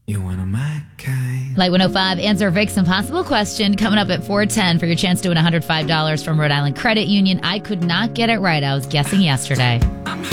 You're one of my kind. Light 105, answer Vic's impossible question coming up at 4:10 for your chance to win $105 from Rhode Island Credit Union. I could not get it right. I was guessing yesterday.